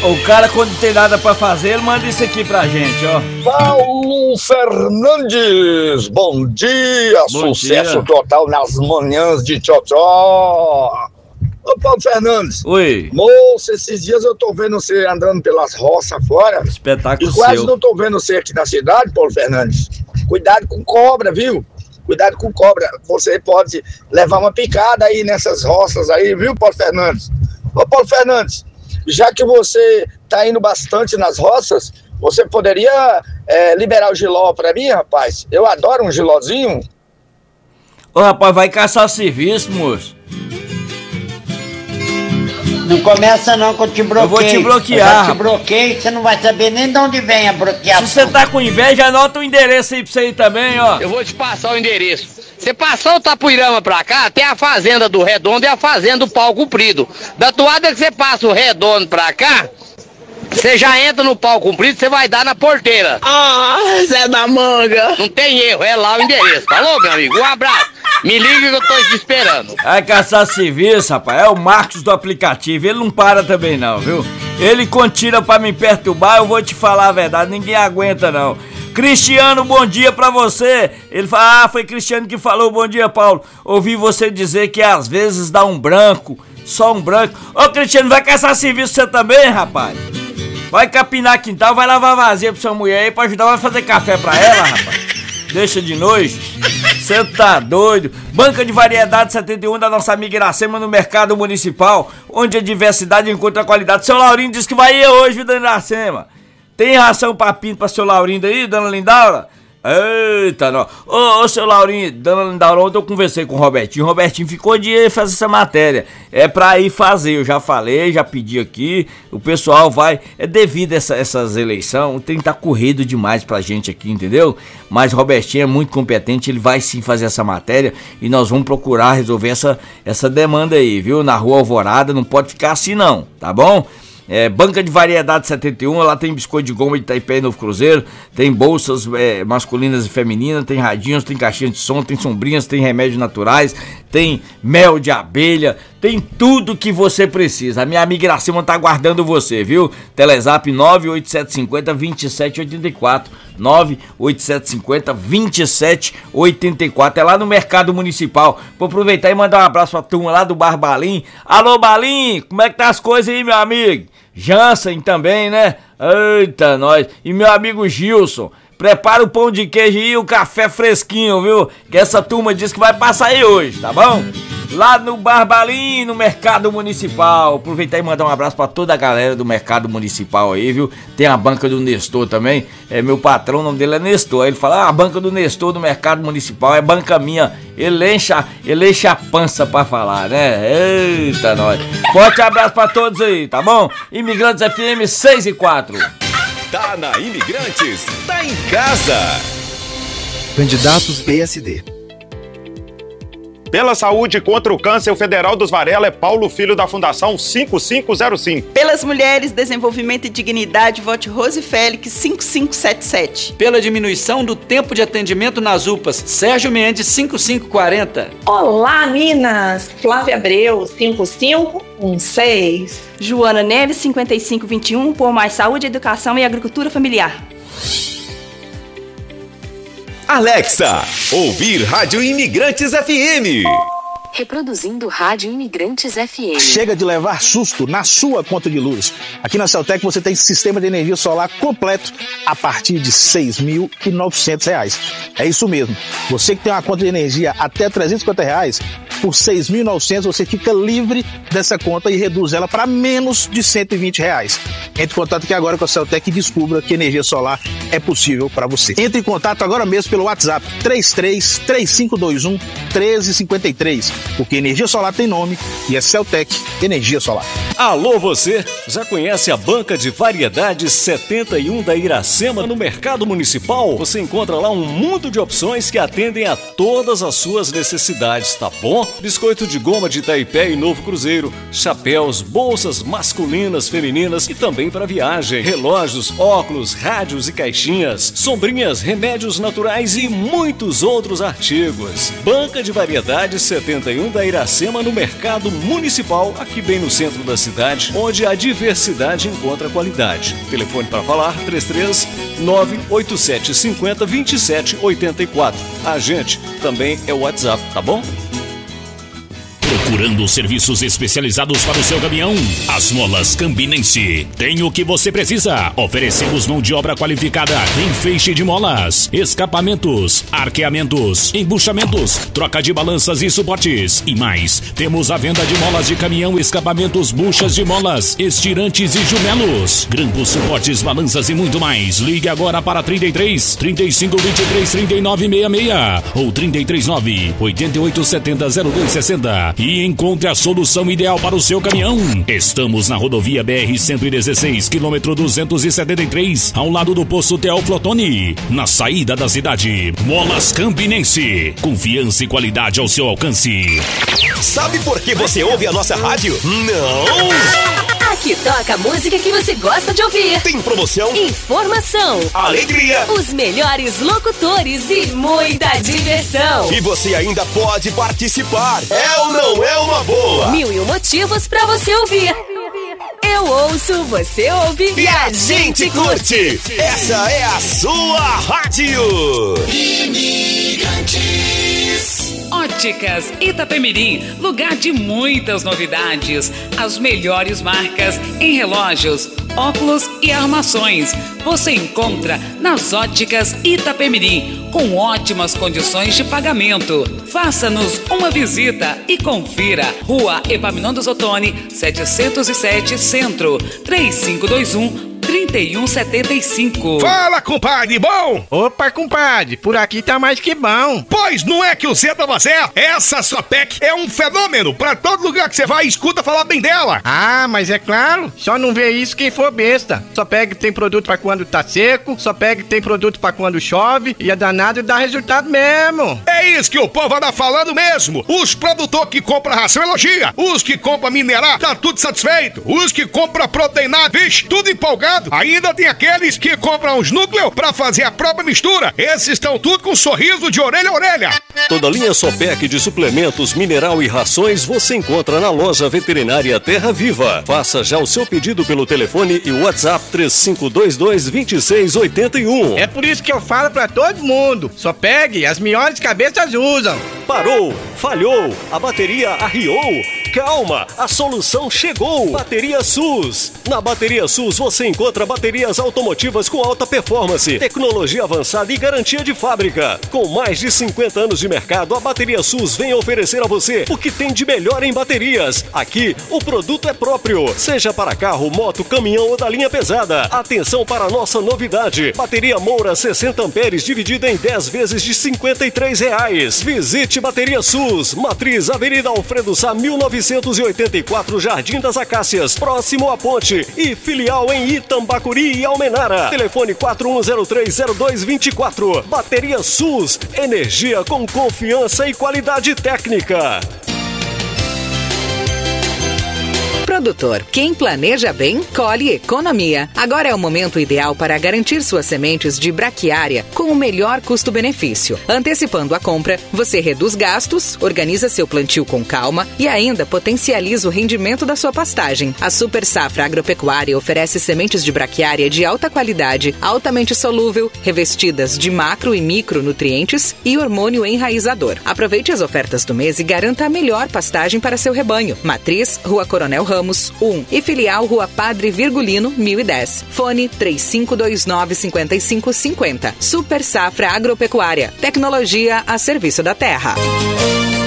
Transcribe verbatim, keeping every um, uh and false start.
O cara, quando não tem nada pra fazer, ele manda isso aqui pra gente, ó. Paulo Fernandes, bom dia, Bom sucesso dia. total nas manhãs de tchotchó. Ô Paulo Fernandes, Oi. moço, esses dias eu tô vendo você andando pelas roças fora Espetáculo e quase seu. não tô vendo você aqui na cidade, Paulo Fernandes. Cuidado com cobra, viu? Cuidado com cobra, você pode levar uma picada aí nessas roças aí, viu, Paulo Fernandes? Ô Paulo Fernandes, já que você tá indo bastante nas roças, você poderia é, liberar o giló pra mim, rapaz? Eu adoro um gilózinho. Ô, rapaz, vai caçar serviço, moço. Não começa não que eu te bloqueio. Eu vou te bloquear, Eu já te rapaz. bloqueio, você não vai saber nem de onde vem a bloqueação. Se você tá com inveja, anota o endereço aí pra você ir também, ó. Eu vou te passar o endereço. Você passou o Tapuirama pra cá, tem a fazenda do Redondo e a fazenda do Pau Comprido. Da toada que você passa o Redondo pra cá, você já entra no Pau Comprido, você vai dar na porteira. Ah, Zé da Manga. Não tem erro, é lá o endereço. Falou, meu amigo? Um abraço. Me liga que eu tô te esperando. Vai caçar serviço, rapaz. É o Marcos do aplicativo. Ele não para também não, viu? Ele quando tira pra me perturbar, eu vou te falar a verdade. Ninguém aguenta, não. Cristiano, bom dia pra você. Ele fala, ah, foi Cristiano que falou bom dia, Paulo. Ouvi você dizer que às vezes dá um branco, só um branco. Ô, Cristiano, vai caçar serviço você também, rapaz? Vai capinar quintal, vai lavar vazia pra sua mulher aí pra ajudar, vai fazer café pra ela, rapaz. Deixa de noite. Você tá doido? Banca de Variedade setenta e um da nossa amiga Iracema no Mercado Municipal, onde a diversidade encontra qualidade. Seu Laurinho disse que vai ir hoje, viu, dona Iracema? Tem ração pra pinto pra seu Laurinho daí, dona Lindaura? Eita, não. Ô, ô, seu Laurinho, dona Lindaura, ontem eu conversei com o Robertinho. O Robertinho ficou de ir fazer essa matéria. É pra ir fazer, eu já falei, já pedi aqui. O pessoal vai. É devido a essa, essas eleições, tem que estar corrido demais pra gente aqui, entendeu? Mas o Robertinho é muito competente, ele vai sim fazer essa matéria e nós vamos procurar resolver essa, essa demanda aí, viu? Na Rua Alvorada, não pode ficar assim não, tá bom? É, Banca de Variedade setenta e um, lá tem biscoito de goma de Itaipé e Novo Cruzeiro, tem bolsas é, masculinas e femininas, tem radinhos, tem caixinha de som, tem sombrinhas, tem remédios naturais, tem mel de abelha, tem tudo que você precisa. A minha amiga Iracema tá aguardando você, viu? Telezap nove oito sete cinco zero, dois sete oito quatro, nove oito sete cinco zero, dois sete oito quatro, é lá no Mercado Municipal. Vou aproveitar e mandar um abraço pra turma lá do Bar Balim. Alô, Balim, como é que tá as coisas aí, meu amigo? Jansen também, né? Eita, nós. E meu amigo Gilson, prepara o pão de queijo e o café fresquinho, viu? Que essa turma diz que vai passar aí hoje, tá bom? Lá no Barbalim, no Mercado Municipal. Aproveitar e mandar um abraço pra toda a galera do Mercado Municipal aí, viu? Tem a banca do Nestor também. É meu patrão, o nome dele é Nestor. Aí ele fala, ah, a banca do Nestor do Mercado Municipal é banca minha. Ele enche a, ele enche a pança pra falar, né? Eita, nós. Forte abraço pra todos aí, tá bom? Imigrantes F M seis e quatro. Tá na Imigrantes, tá em casa. Candidatos P S D. Pela saúde contra o câncer, o Federal dos Varela é Paulo Filho da Fundação cinco cinco zero cinco. Pelas mulheres, desenvolvimento e dignidade, vote Rose Félix cinco cinco sete sete. Pela diminuição do tempo de atendimento nas U P As, Sérgio Mendes cinco cinco quatro zero. Olá, Minas. Flávia Abreu, cinco cinco um seis. Joana Neves, cinquenta e cinco vinte e um, por mais saúde, educação e agricultura familiar. Alexa, ouvir Rádio Imigrantes F M. Reproduzindo Rádio Imigrantes F M. Chega de levar susto na sua conta de luz. Aqui na Celtec você tem sistema de energia solar completo a partir de seis mil e novecentos reais. É isso mesmo. Você que tem uma conta de energia até trezentos e cinquenta reais, por seis mil e novecentos você fica livre dessa conta e reduz ela para menos de cento e vinte reais. Entre em contato aqui agora com a Celtec e descubra que energia solar é possível para você. Entre em contato agora mesmo pelo WhatsApp três três três cinco dois um um três cinco três, porque energia solar tem nome e é Celtec Energia Solar. Alô, você já conhece a Banca de Variedades setenta e um da Iracema no Mercado Municipal? Você encontra lá um mundo de opções que atendem a todas as suas necessidades, tá bom? Biscoito de goma de Itaipé e Novo Cruzeiro, chapéus, bolsas masculinas, femininas e também para viagem, relógios, óculos, rádios e caixinhas, sombrinhas, remédios naturais e muitos outros artigos. Banca de Variedades setenta e um da Iracema, no Mercado Municipal, aqui bem no centro da cidade, onde a diversidade encontra qualidade. Telefone para falar, três três nove oito sete cinco zero dois sete oito quatro. A gente também é o WhatsApp, tá bom? Procurando serviços especializados para o seu caminhão? As Molas Campinense tem o que você precisa. Oferecemos mão de obra qualificada em feixe de molas, escapamentos, arqueamentos, embuchamentos, troca de balanças e suportes e mais. Temos a venda de molas de caminhão, escapamentos, buchas de molas, estirantes e jumelos, grampos, suportes, balanças e muito mais. Ligue agora para trinta e três, trinta e cinco, vinte e três, trinta e nove, sessenta e seis ou trinta e três, nove, oito oito sete zero, zero dois seis zero e encontre a solução ideal para o seu caminhão. Estamos na rodovia B R cento e dezesseis, quilômetro duzentos e setenta e três, ao lado do posto Teoflotone, na saída da cidade. Molas Campinense, confiança e qualidade ao seu alcance. Sabe por que você ouve a nossa rádio? Não! Aqui toca a música que você gosta de ouvir. Tem promoção, informação, alegria, os melhores locutores e muita diversão. E você ainda pode participar. É ou não é uma boa? Mil e um motivos pra você ouvir. Eu ouço, você ouve e, e a gente curte. Essa é a sua rádio. Imigrantes. Óticas Itapemirim, lugar de muitas novidades. As melhores marcas em relógios, óculos e armações. Você encontra nas Óticas Itapemirim, com ótimas condições de pagamento. Faça-nos uma visita e confira. Rua Epaminondas Ottoni, setecentos e sete, Centro, três cinco dois um, trinta e um setenta e cinco. Fala, compadre, bom? Opa, compadre, por aqui tá mais que bom. Pois não é que o Zé tava certo? Essa Sopec é um fenômeno. Pra todo lugar que você vai, escuta falar bem dela. Ah, mas é claro, só não vê isso quem for besta. Sopec tem produto pra quando tá seco, Sopec tem produto pra quando chove, e é danado e dá resultado mesmo. É isso que o povo anda falando mesmo. Os produtores que compram ração elogia. Os que compram minerar, tá tudo satisfeito. Os que compram proteinado, vixe, tudo empolgado. Ainda tem aqueles que compram os núcleos pra fazer a própria mistura. Esses estão tudo com um sorriso de orelha a orelha. Toda a linha Sopec de suplementos, mineral e rações você encontra na loja veterinária Terra Viva. Faça já o seu pedido pelo telefone e WhatsApp três cinco dois dois, dois seis oito um. É por isso que eu falo pra todo mundo, Sopec, as melhores cabeças usam. Parou, falhou, a bateria arriou. Calma, a solução chegou. Bateria SUS. Na Bateria SUS você encontra baterias automotivas com alta performance, tecnologia avançada e garantia de fábrica. Com mais de cinquenta anos de mercado, a Bateria SUS vem oferecer a você o que tem de melhor em baterias. Aqui, o produto é próprio, seja para carro, moto, caminhão ou da linha pesada. Atenção para a nossa novidade. Bateria Moura sessenta amperes dividida em dez vezes de cinquenta e três reais. Visite Bateria SUS, Matriz, Avenida Alfredo Sá, mil novecentos e oitenta e quatro, Jardim das Acácias, próximo à ponte, e filial em Itambacuri e Almenara. Telefone quatro um zero três, zero dois dois quatro. Bateria SUS, energia com confiança e qualidade técnica. Produtor, quem planeja bem, colhe economia. Agora é o momento ideal para garantir suas sementes de braquiária com o melhor custo-benefício. Antecipando a compra, você reduz gastos, organiza seu plantio com calma e ainda potencializa o rendimento da sua pastagem. A Super Safra Agropecuária oferece sementes de braquiária de alta qualidade, altamente solúvel, revestidas de macro e micronutrientes e hormônio enraizador. Aproveite as ofertas do mês e garanta a melhor pastagem para seu rebanho. Matriz, Rua Coronel Ramos um e filial Rua Padre Virgulino mil e dez. Fone três cinco dois nove, cinco cinco cinco zero. Super Safra Agropecuária. Tecnologia a serviço da terra.